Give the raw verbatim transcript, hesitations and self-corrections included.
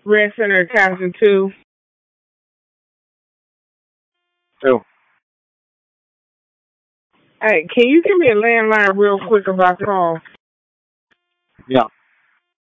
Red Center Captain two. Two. Hey, can you give me a landline real quick about the call? Yeah.